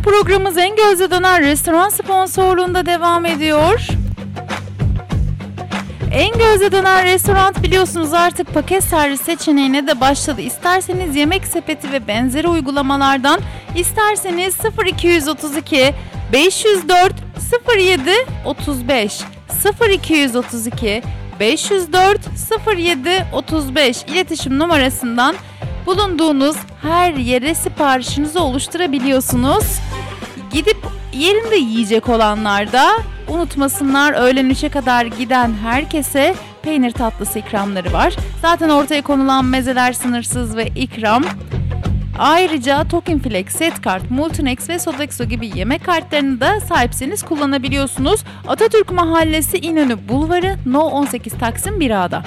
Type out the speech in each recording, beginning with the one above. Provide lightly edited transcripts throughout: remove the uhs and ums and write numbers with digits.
Efendim programımız En Gözde Döner Restoran sponsorluğunda devam ediyor. En Gözde Döner Restoran biliyorsunuz artık paket servis seçeneğine de başladı. İsterseniz yemek sepeti ve benzeri uygulamalardan, isterseniz 0232 504 07 35 0232 504 07 35 iletişim numarasından bulunduğunuz her yere siparişinizi oluşturabiliyorsunuz. Gidip yerinde yiyecek olanlar da unutmasınlar, öğlen 3'e kadar giden herkese peynir tatlısı ikramları var. Zaten ortaya konulan mezeler sınırsız ve ikram. Ayrıca Tokenflex, Setkart, Multinex ve Sodexo gibi yemek kartlarını da sahipseniz kullanabiliyorsunuz. Atatürk Mahallesi, İnönü Bulvarı, No 18 Taksim 1A'da.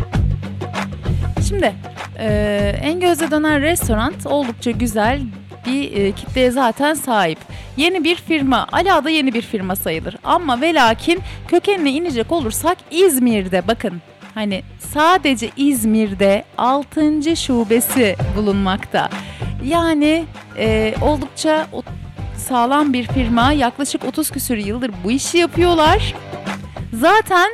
Şimdi En Gözde Döner Restoran oldukça güzel bir kitleye zaten sahip. Yeni bir firma, Ala da yeni bir firma sayılır. Ama ve lakin kökenine inecek olursak İzmir'de, bakın hani sadece İzmir'de 6. şubesi bulunmakta. Yani oldukça sağlam bir firma, yaklaşık 30 küsur yıldır bu işi yapıyorlar. Zaten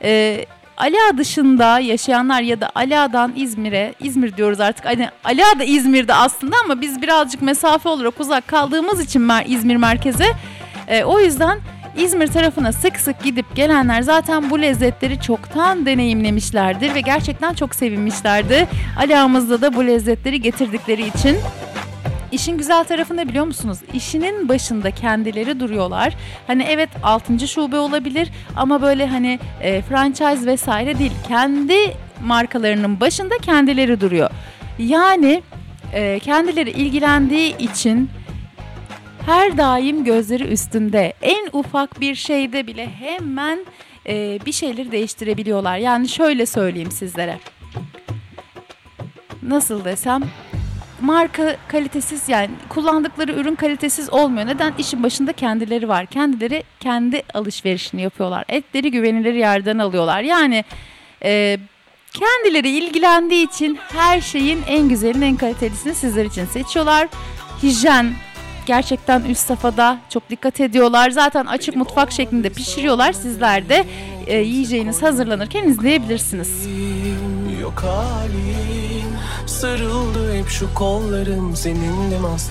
Ala dışında yaşayanlar ya da Ala'dan İzmir'e, İzmir diyoruz artık. Hani Ala da İzmir'de aslında ama biz birazcık mesafe olarak uzak kaldığımız için İzmir merkeze. O yüzden İzmir tarafına sık sık gidip gelenler zaten bu lezzetleri çoktan deneyimlemişlerdir ve gerçekten çok sevinmişlerdi. Ala'mızda da bu lezzetleri getirdikleri için. İşin güzel tarafı ne biliyor musunuz? İşinin başında kendileri duruyorlar. Hani evet 6. şube olabilir ama böyle hani franchise vesaire değil. Kendi markalarının başında kendileri duruyor. Yani kendileri ilgilendiği için her daim gözleri üstünde. En ufak bir şeyde bile hemen bir şeyleri değiştirebiliyorlar. Yani şöyle söyleyeyim sizlere. Nasıl desem? Marka kalitesiz, yani kullandıkları ürün kalitesiz olmuyor. Neden? İşin başında kendileri var. Kendileri kendi alışverişini yapıyorlar. Etleri güvenilir yerden alıyorlar. Yani kendileri ilgilendiği için her şeyin en güzelini, en kalitelisini sizler için seçiyorlar. Hijyen gerçekten üst safhada, çok dikkat ediyorlar. Zaten açık mutfak şeklinde pişiriyorlar. Sizler de yiyeceğiniz hazırlanırken izleyebilirsiniz. Yok halim, sarıldı hep şu kollarım seninle